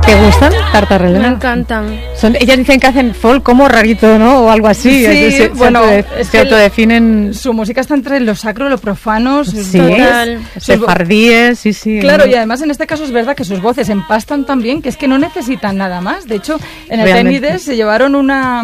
¿Te gustan, Tarta Relena? Me encantan. Ellas dicen que hacen folk como rarito, ¿no? O algo así. Sí, se autodefinen. Su música está entre lo sacro, lo profano. Sí, total. Sefardíes, sí. Claro, y además en este caso es verdad que sus voces empastan tan bien que es que no necesitan nada más. De hecho, en el Tiny Desk se llevaron una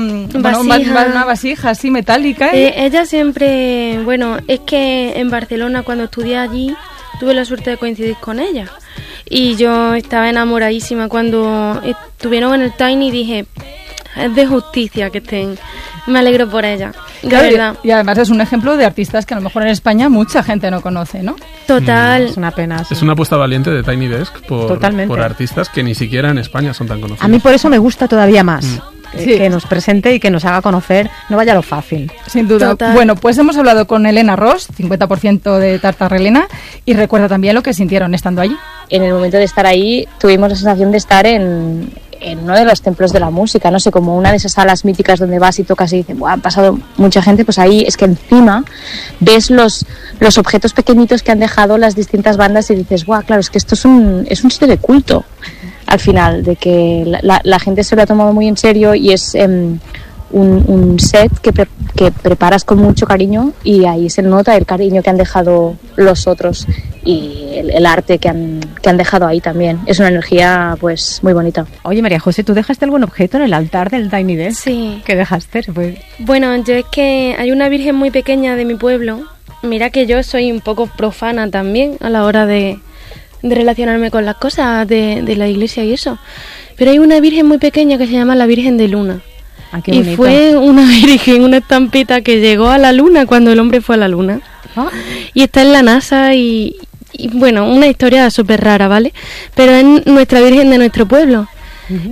vasija así metálica. Ella siempre, es que en Barcelona cuando estudié allí tuve la suerte de coincidir con ella. Y yo estaba enamoradísima cuando estuvieron en el Tiny y dije, es de justicia que estén. Me alegro por ella, de verdad. Y además es un ejemplo de artistas que a lo mejor en España mucha gente no conoce, ¿no? Total. Es una pena. Sí. Es una apuesta valiente de Tiny Desk Totalmente. por artistas que ni siquiera en España son tan conocidos. A mí por eso me gusta todavía más. Que nos presente y que nos haga conocer, no vaya a lo fácil. Sin duda. Total. Bueno, pues hemos hablado con Elena Ross, 50% de Tarta Relena, y recuerda también lo que sintieron estando allí. En el momento de estar ahí tuvimos la sensación de estar en uno de los templos de la música, no sé, como una de esas salas míticas donde vas y tocas y dices, ¡buah, han pasado mucha gente! Pues ahí es que encima ves los objetos pequeñitos que han dejado las distintas bandas y dices, ¡buah, claro, es que esto es un sitio de culto! Al final, de que la gente se lo ha tomado muy en serio y es un set que preparas con mucho cariño y ahí se nota el cariño que han dejado los otros y el arte que han dejado ahí también. Es una energía pues muy bonita. Oye, María José, ¿tú dejaste algún objeto en el altar del Tiny Desk? Sí. ¿Qué dejaste? Bueno, yo es que hay una virgen muy pequeña de mi pueblo. Mira que yo soy un poco profana también a la hora de relacionarme con las cosas de la iglesia y eso. Pero hay una virgen muy pequeña que se llama la Virgen de Luna. Ah, qué y bonito. fue una virgen, una estampita que llegó a la luna cuando el hombre fue a la luna. Y está en la NASA y bueno, una historia súper rara, ¿vale? Pero es nuestra virgen de nuestro pueblo. Uh-huh.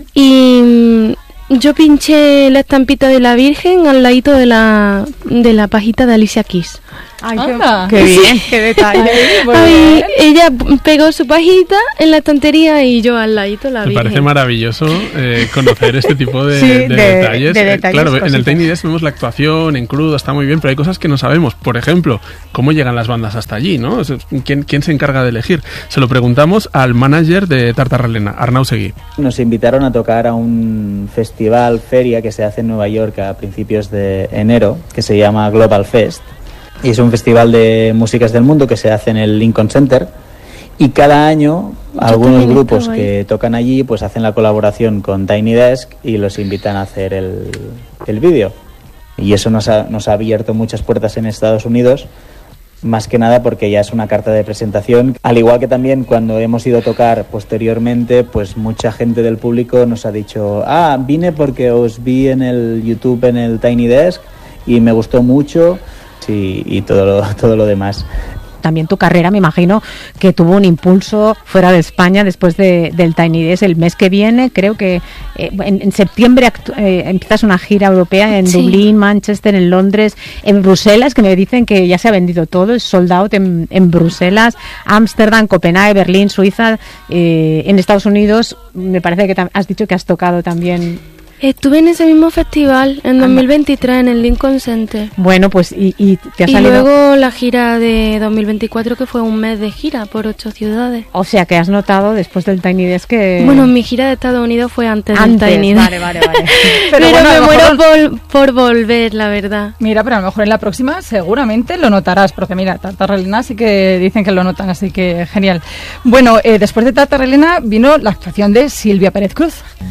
Y yo pinché la estampita de la virgen al ladito de la pajita de Alicia Keys. Ay, qué bien, qué detalle. Ay, ella pegó su pajita en la estantería y yo al ladito la vi. Me parece maravilloso conocer este tipo de detalles. Claro, cositas. En el Tiny Desk vemos la actuación en crudo, está muy bien, pero hay cosas que no sabemos. Por ejemplo, cómo llegan las bandas hasta allí, ¿no? ¿Quién se encarga de elegir? Se lo preguntamos al manager de Tarta Relena, Arnau Seguí. Nos invitaron a tocar a un festival, feria que se hace en Nueva York a principios de enero, que se llama Global Fest. Y es un festival de músicas del mundo que se hace en el Lincoln Center y cada año algunos grupos que tocan allí pues hacen la colaboración con Tiny Desk y los invitan a hacer el vídeo. Y eso nos ha abierto muchas puertas en Estados Unidos, más que nada porque ya es una carta de presentación. Al igual que también cuando hemos ido a tocar posteriormente, pues mucha gente del público nos ha dicho, vine porque os vi en el YouTube en el Tiny Desk y me gustó mucho. Y todo lo demás. También tu carrera, me imagino, que tuvo un impulso fuera de España después del Tiny Desk. El mes que viene, creo que en septiembre empiezas una gira europea en Dublín, Manchester, en Londres, en Bruselas, que me dicen que ya se ha vendido todo, es sold out en Bruselas, Ámsterdam, Copenhague, Berlín, Suiza, en Estados Unidos. Me parece que has dicho que has tocado también. Estuve en ese mismo festival en 2023 en el Lincoln Center. Bueno, pues y te ha salido. Y luego la gira de 2024 que fue un mes de gira por 8 ciudades. O sea que has notado después del Tiny Desk que... Bueno, mi gira de Estados Unidos fue antes del Tiny Desk. Vale. pero bueno, me muero por volver, la verdad. Mira, pero a lo mejor en la próxima seguramente lo notarás, porque mira, Tarta Relena sí que dicen que lo notan, así que genial. Bueno, después de Tarta Relena vino la actuación de Silvia Pérez Cruz.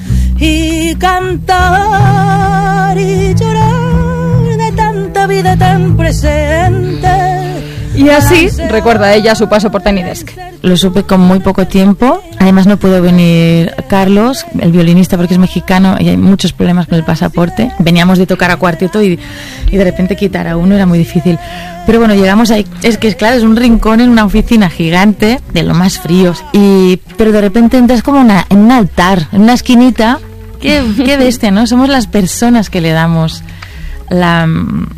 Y cantar y llorar de tanta vida tan presente. Y así recuerda ella su paso por Tiny Desk. Lo supe con muy poco tiempo. Además no pudo venir Carlos, el violinista, porque es mexicano y hay muchos problemas con el pasaporte. Veníamos de tocar a cuarteto y de repente quitar a uno era muy difícil. Pero bueno, llegamos ahí. Es claro, es un rincón en una oficina gigante, de lo más fríos. Pero de repente entras como en un altar, en una esquinita. Qué bestia, ¿no? Somos las personas que le damos la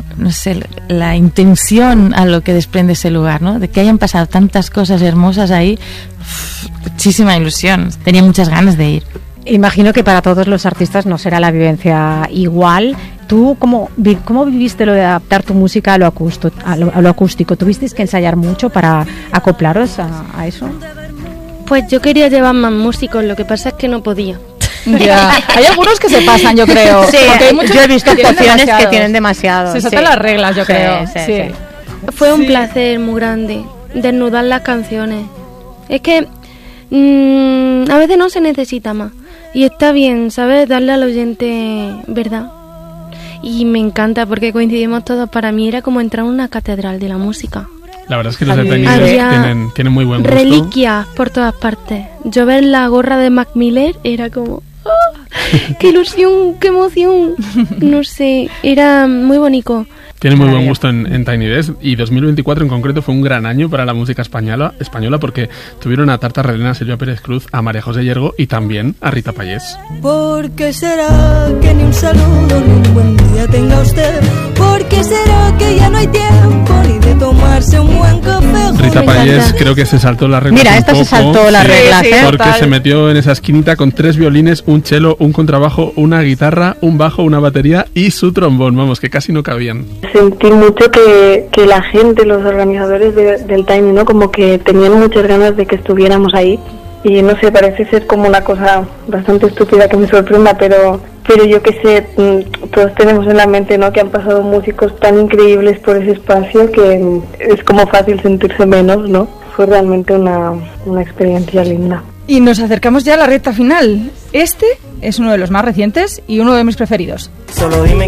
intención a lo que desprende ese lugar, ¿no? De que hayan pasado tantas cosas hermosas ahí, muchísima ilusión. Tenía muchas ganas de ir. Imagino que para todos los artistas no será la vivencia igual. ¿Tú cómo viviste lo de adaptar tu música a lo acústico? ¿Tuvisteis que ensayar mucho para acoplaros a eso? Pues yo quería llevar más músicos, lo que pasa es que no podía. Ya. Hay algunos que se pasan, yo creo. Sí, hay muchos yo he visto actuaciones que tienen demasiado. Se saltan las reglas, yo creo. Sí. Fue un placer muy grande desnudar las canciones. Es que a veces no se necesita más. Y está bien, ¿sabes? Darle al oyente verdad. Y me encanta porque coincidimos todos. Para mí era como entrar en una catedral de la música. La verdad es que los de Tiny Desk tienen muy buen gusto. Reliquias por todas partes. Yo ver la gorra de Mac Miller era como... ¡Oh! ¡Qué ilusión! ¡Qué emoción! No sé, era muy bonito. Tiene muy buen gusto en Tiny Desk, y 2024 en concreto fue un gran año para la música española porque tuvieron a Tarta Relena, a Silvia Pérez Cruz, a María José Yergo y también a Rita Payés. ¿Por qué será que ni un saludo ni un buen día tenga usted? ¿Por qué será que ya no hay tiempo ni de tomarse un buen café? Rita Payés creo que se saltó las reglas. Mira, esta se saltó las reglas, porque se metió en esa esquinita con 3 violines, un cello, un contrabajo, una guitarra, un bajo, una batería y su trombón, vamos, que casi no cabían. Sentí mucho que la gente, los organizadores del Tiny, ¿no? Como que tenían muchas ganas de que estuviéramos ahí. Y no sé, parece ser como una cosa bastante estúpida que me sorprenda, pero yo que sé, todos tenemos en la mente, ¿no? Que han pasado músicos tan increíbles por ese espacio que es como fácil sentirse menos, ¿no? Fue realmente una experiencia linda. Y nos acercamos ya a la recta final. Este es uno de los más recientes y uno de mis preferidos. Solo dime